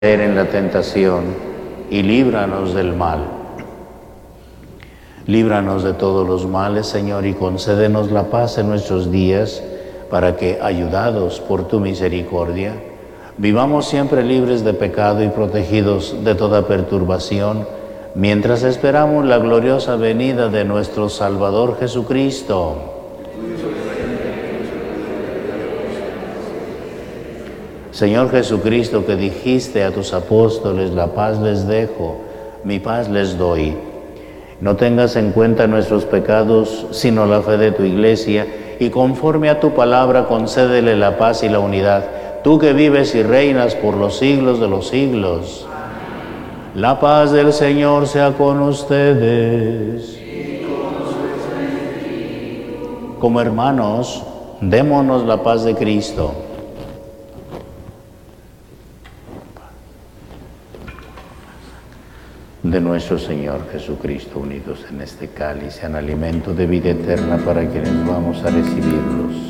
en la tentación y líbranos del mal. Líbranos de todos los males, Señor, y concédenos la paz en nuestros días, para que, ayudados por tu misericordia, vivamos siempre libres de pecado y protegidos de toda perturbación, mientras esperamos la gloriosa venida de nuestro Salvador Jesucristo. Señor Jesucristo, que dijiste a tus apóstoles, la paz les dejo, mi paz les doy. No tengas en cuenta nuestros pecados, sino la fe de tu Iglesia, y conforme a tu palabra concédele la paz y la unidad, tú que vives y reinas por los siglos de los siglos. La paz del Señor sea con ustedes. Como hermanos, démonos la paz de Cristo. De nuestro Señor Jesucristo, unidos en este cáliz, sean alimento de vida eterna para quienes vamos a recibirlos.